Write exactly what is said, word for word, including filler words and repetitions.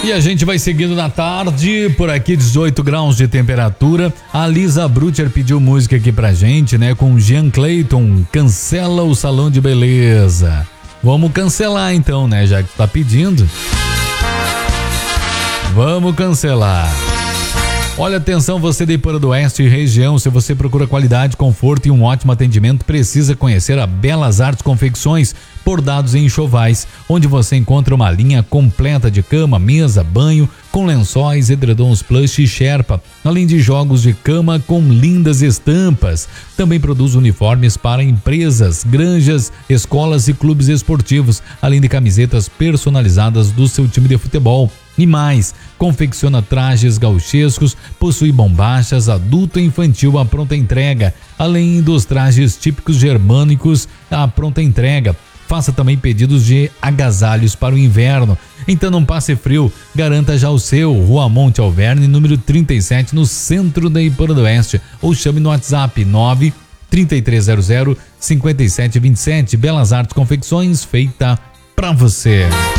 E a gente vai seguindo na tarde, por aqui dezoito graus de temperatura. A Lisa Brutcher pediu música aqui pra gente, né? Com Jean Clayton, Cancela o Salão de Beleza. Vamos cancelar então, né? Já que tu tá pedindo. Vamos cancelar. Olha, atenção, você de Iporã do Oeste e região, se você procura qualidade, conforto e um ótimo atendimento, precisa conhecer a Belas Artes Confecções, bordados e enxovais, onde você encontra uma linha completa de cama, mesa, banho, com lençóis, edredons plush e sherpa, além de jogos de cama com lindas estampas. Também produz uniformes para empresas, granjas, escolas e clubes esportivos, além de camisetas personalizadas do seu time de futebol. E mais, confecciona trajes gauchescos, possui bombachas adulto e infantil à pronta entrega, além dos trajes típicos germânicos à pronta entrega. Faça também pedidos de agasalhos para o inverno. Então não passe frio, garanta já o seu. Rua Monte Alverne, número trinta e sete, no centro da Iporã do Oeste. Ou chame no WhatsApp nove três três zero zero cinco sete dois sete. Belas Artes Confecções, feita pra você.